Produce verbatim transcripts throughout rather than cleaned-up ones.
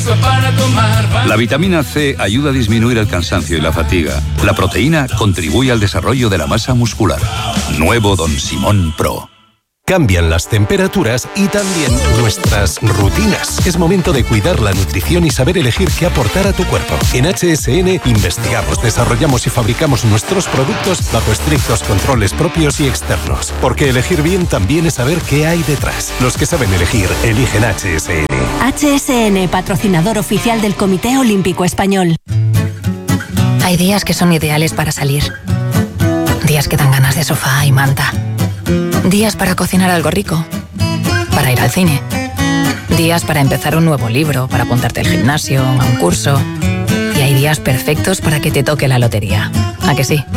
La vitamina C ayuda a disminuir el cansancio y la fatiga. La proteína contribuye al desarrollo de la masa muscular. Nuevo Don Simón Pro. Cambian las temperaturas y también nuestras rutinas. Es momento de cuidar la nutrición y saber elegir qué aportar a tu cuerpo. En H S N investigamos, desarrollamos y fabricamos nuestros productos bajo estrictos controles propios y externos. Porque elegir bien también es saber qué hay detrás. Los que saben elegir, eligen H S N. H S N, patrocinador oficial del Comité Olímpico Español. Hay días que son ideales para salir. Días que dan ganas de sofá y manta. Días para cocinar algo rico, para ir al cine. Días para empezar un nuevo libro, para apuntarte al gimnasio, a un curso. Y hay días perfectos para que te toque la lotería. ¿A que sí?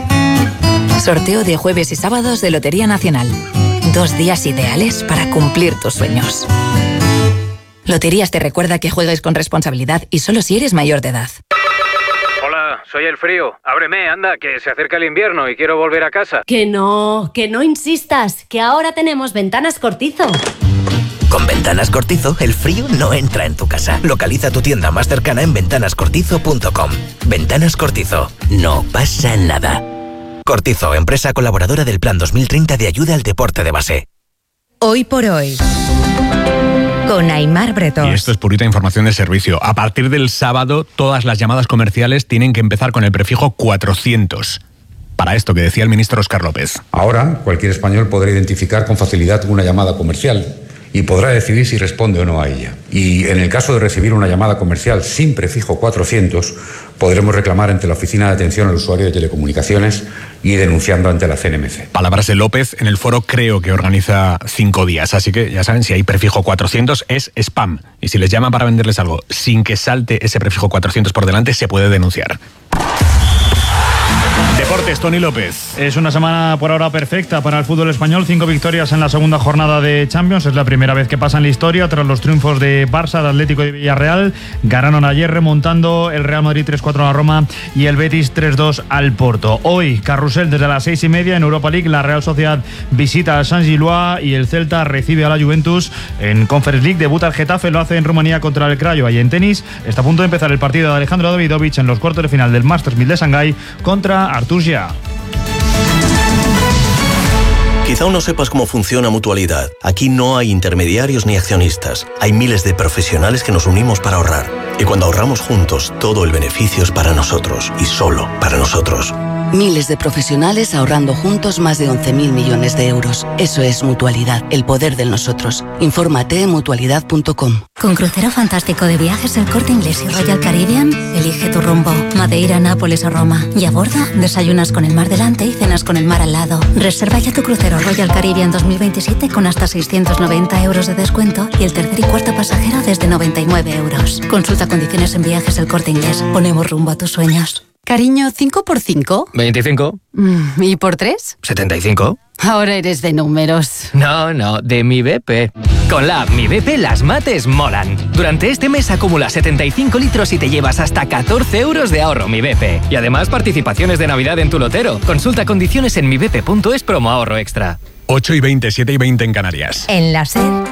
Sorteo de jueves y sábados de Lotería Nacional. Dos días ideales para cumplir tus sueños. Loterías te recuerda que juegues con responsabilidad y solo si eres mayor de edad. Hola, soy el frío. Ábreme, anda, que se acerca el invierno y quiero volver a casa. Que no, que no insistas, que ahora tenemos Ventanas Cortizo. Con Ventanas Cortizo, el frío no entra en tu casa. Localiza tu tienda más cercana en ventanas cortizo punto com. Ventanas Cortizo, no pasa nada. Cortizo, empresa colaboradora del Plan dos mil treinta de ayuda al deporte de base. Hoy por hoy, con Aimar Bretón. Y esto es purita información de servicio. A partir del sábado, todas las llamadas comerciales tienen que empezar con el prefijo cuatrocientos. Para esto que decía el ministro Óscar López. Ahora, cualquier español podrá identificar con facilidad una llamada comercial y podrá decidir si responde o no a ella. Y en el caso de recibir una llamada comercial sin prefijo cuatrocientos, podremos reclamar ante la Oficina de Atención al Usuario de Telecomunicaciones y denunciando ante la C N M C. Palabras de López en el foro Creo, que organiza cinco días. Así que ya saben, si hay prefijo cuatrocientos es spam. Y si les llaman para venderles algo sin que salte ese prefijo cuatrocientos por delante, se puede denunciar. Deportes, Tony López. Es una semana por ahora perfecta para el fútbol español. Cinco victorias en la segunda jornada de Champions. Es la primera vez que pasa en la historia tras los triunfos de Barça, de Atlético y de Villarreal. Ganaron ayer remontando el Real Madrid tres cuatro a la Roma y el Betis tres dos al Porto. Hoy, carrusel desde las seis y media en Europa League. La Real Sociedad visita al San Gilois y el Celta recibe a la Juventus. En Conference League debuta el Getafe, lo hace en Rumanía contra el Craiova. Y en tenis está a punto de empezar el partido de Alejandro Davidovich en los cuartos de final del Masters mil de Shanghái contra Artur Gia. Quizá aún no sepas cómo funciona Mutualidad. Aquí no hay intermediarios ni accionistas. Hay miles de profesionales que nos unimos para ahorrar. Y cuando ahorramos juntos, todo el beneficio es para nosotros y solo para nosotros. Miles de profesionales ahorrando juntos más de once mil millones de euros. Eso es Mutualidad, el poder del nosotros. Infórmate en mutualidad punto com. Con crucero fantástico de viajes El Corte Inglés y Royal Caribbean, elige tu rumbo. Madeira, Nápoles o Roma. Y a bordo, desayunas con el mar delante y cenas con el mar al lado. Reserva ya tu crucero Royal Caribbean dos mil veintisiete con hasta seiscientos noventa euros de descuento y el tercer y cuarto pasajero desde noventa y nueve euros. Consulta condiciones en Viajes El Corte Inglés. Ponemos rumbo a tus sueños. Cariño, ¿cinco por cinco? veinticinco. Mm, ¿Y por tres? setenta y cinco. Ahora eres de números. No, no, de Mi B P. Con la app Mi B P las mates molan. Durante este mes acumula setenta y cinco litros y te llevas hasta catorce euros de ahorro Mi B P. Y además participaciones de Navidad en tu lotero. Consulta condiciones en mi b p punto es promo ahorro extra. ocho y veinte, siete y veinte en Canarias. En la SER.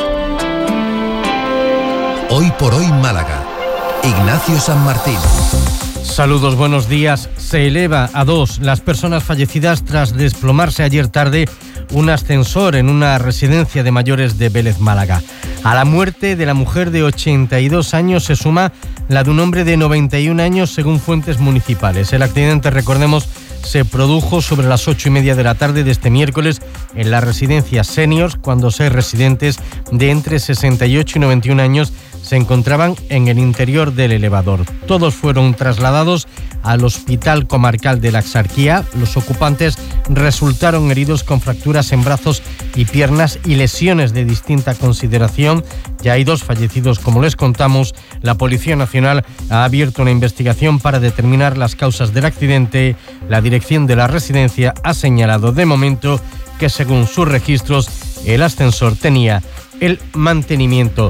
Hoy por hoy Málaga. Ignacio San Martín. Saludos, buenos días. Se eleva a dos las personas fallecidas tras desplomarse ayer tarde un ascensor en una residencia de mayores de Vélez, Málaga. A la muerte de la mujer de ochenta y dos años se suma la de un hombre de noventa y un años, según fuentes municipales. El accidente, recordemos, se produjo sobre las ocho y media de la tarde de este miércoles en la residencia Seniors, cuando seis residentes de entre sesenta y ocho y noventa y un años se encontraban en el interior del elevador. Todos fueron trasladados al Hospital Comarcal de la Axarquía. Los ocupantes resultaron heridos con fracturas en brazos y piernas y lesiones de distinta consideración. Ya hay dos fallecidos, como les contamos. La Policía Nacional ha abierto una investigación para determinar las causas del accidente. La dirección de la residencia ha señalado de momento que, según sus registros, el ascensor tenía el mantenimiento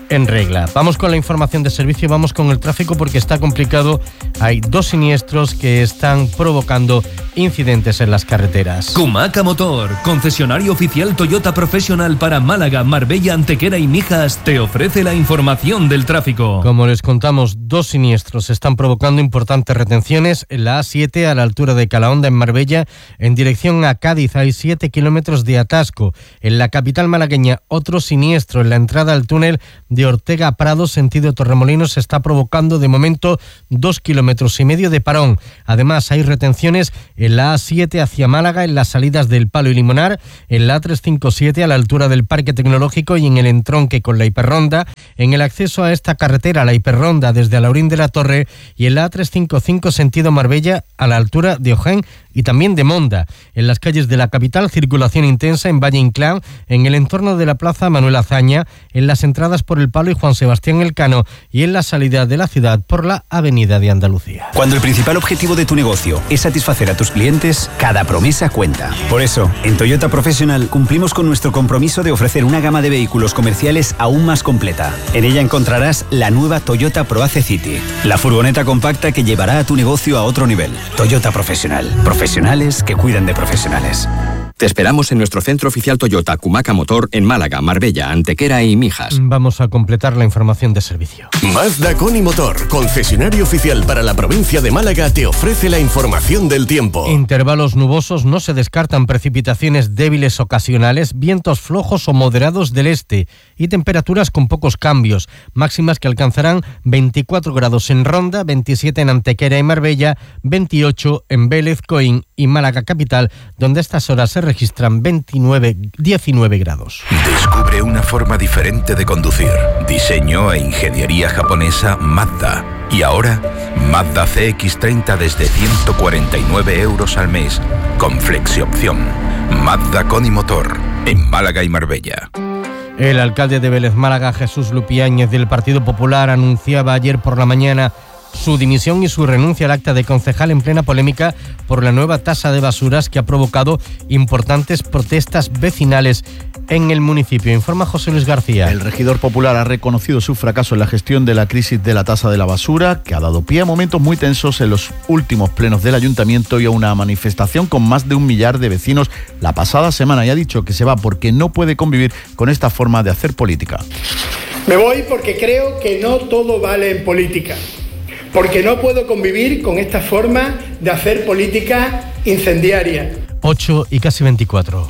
en regla. Vamos con la información de servicio, vamos con el tráfico porque está complicado. Hay dos siniestros que están provocando incidentes en las carreteras. Kumaca Motor, concesionario oficial Toyota Professional para Málaga, Marbella, Antequera y Mijas, te ofrece la información del tráfico. Como les contamos, dos siniestros están provocando importantes retenciones en la A siete a la altura de Calahonda en Marbella, en dirección a Cádiz hay siete kilómetros de atasco. En la capital malagueña, otro siniestro en la entrada al túnel de Ortega Prado, sentido Torremolinos, se está provocando de momento dos kilómetros y medio de parón. Además, hay retenciones en la A siete hacia Málaga, en las salidas del Palo y Limonar, en la A trescientos cincuenta y siete a la altura del Parque Tecnológico y en el entronque con la Hiperronda, en el acceso a esta carretera, la Hiperronda desde Alaurín de la Torre, y en la A trescientos cincuenta y cinco sentido Marbella a la altura de Ojén y también de Monda. En las calles de la capital, circulación intensa en Valle Inclán, en el entorno de la Plaza Manuel Azaña, en las entradas por el Palo y Juan Sebastián Elcano y en la salida de la ciudad por la Avenida de Andalucía. Cuando el principal objetivo de tu negocio es satisfacer a tus clientes, cada promesa cuenta. Por eso, en Toyota Professional cumplimos con nuestro compromiso de ofrecer una gama de vehículos comerciales aún más completa. En ella encontrarás la nueva Toyota ProAce City, la furgoneta compacta que llevará a tu negocio a otro nivel. Toyota Professional. Profesionales que cuidan de profesionales. Te esperamos en nuestro centro oficial Toyota Kumaca Motor en Málaga, Marbella, Antequera y Mijas. Vamos a completar la información de servicio. Mazda Coni Motor, concesionario oficial para la provincia de Málaga, te ofrece la información del tiempo. Intervalos nubosos, no se descartan precipitaciones débiles ocasionales, vientos flojos o moderados del este y temperaturas con pocos cambios, máximas que alcanzarán veinticuatro grados en Ronda, veintisiete en Antequera y Marbella, veintiocho en Vélez, Coín y Málaga capital, donde a estas horas se registran veintinueve, diecinueve grados. Descubre una forma diferente de conducir. Diseño e ingeniería japonesa Mazda. Y ahora, Mazda C X treinta desde ciento cuarenta y nueve euros al mes, con flexi-opción. Mazda Coni Motor, en Málaga y Marbella. El alcalde de Vélez Málaga, Jesús Lupiáñez, del Partido Popular, anunciaba ayer por la mañana su dimisión y su renuncia al acta de concejal en plena polémica por la nueva tasa de basuras que ha provocado importantes protestas vecinales en el municipio. Informa José Luis García. El regidor popular ha reconocido su fracaso en la gestión de la crisis de la tasa de la basura, que ha dado pie a momentos muy tensos en los últimos plenos del ayuntamiento y a una manifestación con más de un millar de vecinos la pasada semana, y ha dicho que se va porque no puede convivir con esta forma de hacer política. Me voy porque creo que no todo vale en política. Porque no puedo convivir con esta forma de hacer política incendiaria. ocho y casi veinticuatro.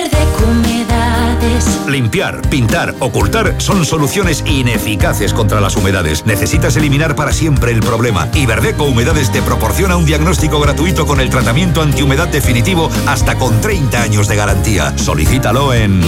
Limpiar, pintar, ocultar son soluciones ineficaces contra las humedades. Necesitas eliminar para siempre el problema. Iberdeco Humedades te proporciona un diagnóstico gratuito con el tratamiento antihumedad definitivo hasta con treinta años de garantía. Solicítalo en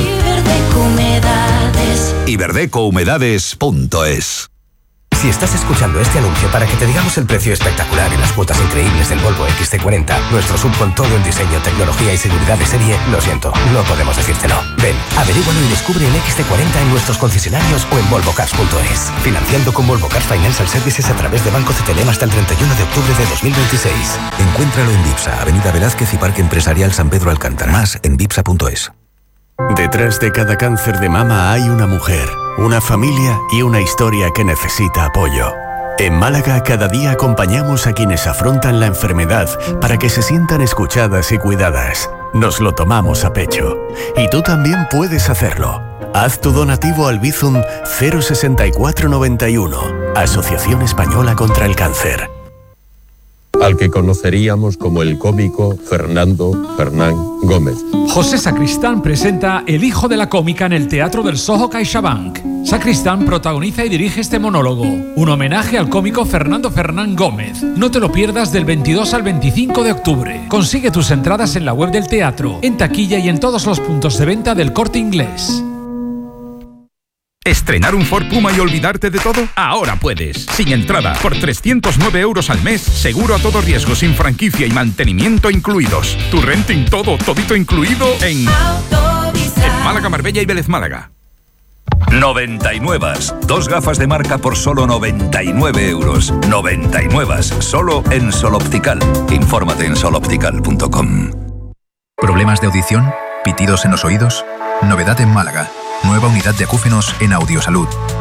iberdeco humedades punto es. Si estás escuchando este anuncio para que te digamos el precio espectacular y las cuotas increíbles del Volvo X C cuarenta, nuestro sub con todo en diseño, tecnología y seguridad de serie, lo siento, no podemos decírtelo. Ven, averígualo y descubre el X C cuarenta en nuestros concesionarios o en volvo cars punto es. Financiando con Volvo Cars Financial Services a través de Banco C T L M hasta el treinta y uno de octubre de dos mil veintiséis. Encuéntralo en Vipsa, Avenida Velázquez y Parque Empresarial San Pedro Alcántara. Más en vipsa punto es. Detrás de cada cáncer de mama hay una mujer, una familia y una historia que necesita apoyo. En Málaga, cada día acompañamos a quienes afrontan la enfermedad para que se sientan escuchadas y cuidadas. Nos lo tomamos a pecho. Y tú también puedes hacerlo. Haz tu donativo al Bizum cero sesenta y cuatro noventa y uno, Asociación Española contra el Cáncer. Al que conoceríamos como el cómico Fernando Fernán Gómez. José Sacristán presenta El hijo de la cómica en el Teatro del Soho CaixaBank. Sacristán protagoniza y dirige este monólogo, un homenaje al cómico Fernando Fernán Gómez. No te lo pierdas del veintidós al veinticinco de octubre. Consigue tus entradas en la web del teatro, en taquilla y en todos los puntos de venta del Corte Inglés. ¿Estrenar un Ford Puma y olvidarte de todo? Ahora puedes. Sin entrada, por trescientos nueve euros al mes, seguro a todo riesgo, sin franquicia y mantenimiento incluidos. Tu renting todo, todito incluido en... en Málaga, Marbella y Vélez Málaga. noventa y nueve. Dos gafas de marca por solo noventa y nueve euros. noventa y nueve. Solo en Sol Optical. Infórmate en sol optical punto com. ¿Problemas de audición? ¿Pitidos en los oídos? Novedad en Málaga. Nueva unidad de acúfenos en Audiosalud.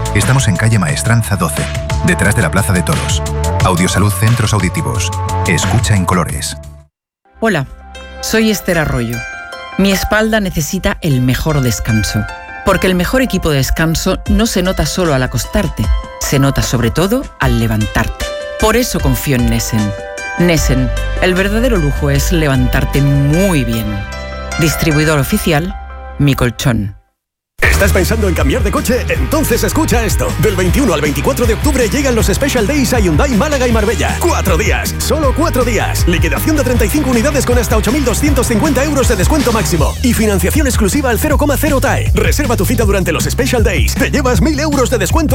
Estamos en calle Maestranza doce, detrás de la Plaza de Toros. Audiosalud Centros Auditivos. Escucha en colores. Hola, soy Esther Arroyo. Mi espalda necesita el mejor descanso, porque el mejor equipo de descanso no se nota solo al acostarte, se nota sobre todo al levantarte. Por eso confío en Nesen. Nesen, el verdadero lujo es levantarte muy bien. Distribuidor oficial, Mi Colchón. ¿Estás pensando en cambiar de coche? Entonces escucha esto. Del veintiuno al veinticuatro de octubre llegan los Special Days a Hyundai Málaga y Marbella. Cuatro días, solo cuatro días. Liquidación de treinta y cinco unidades con hasta ocho mil doscientos cincuenta euros de descuento máximo. Y financiación exclusiva al cero coma cero T A E. Reserva tu cita durante los Special Days. Te llevas mil euros de descuento